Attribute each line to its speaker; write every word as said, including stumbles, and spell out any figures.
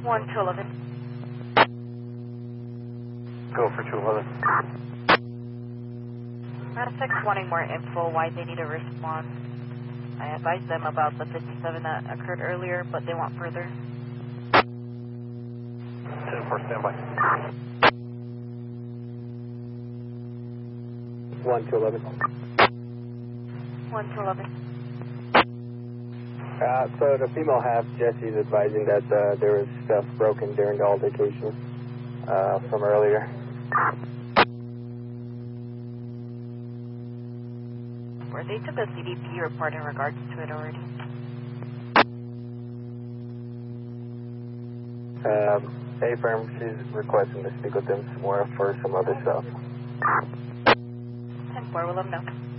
Speaker 1: one to eleven.
Speaker 2: Go for two eleven.
Speaker 1: Six wanting more info why they need a response. I advised them about the fifty-seven that occurred earlier, but they want further.
Speaker 2: ten four, standby. one to eleven.
Speaker 1: one to eleven.
Speaker 2: Uh, so the female half, Jesse's advising that uh, there was stuff broken during the altercation uh, from earlier.
Speaker 1: Where they took a C D P report in regards to it already.
Speaker 2: Um, A-firm, she's requesting to speak with them some more for some other stuff.
Speaker 1: ten four, we'll let them know.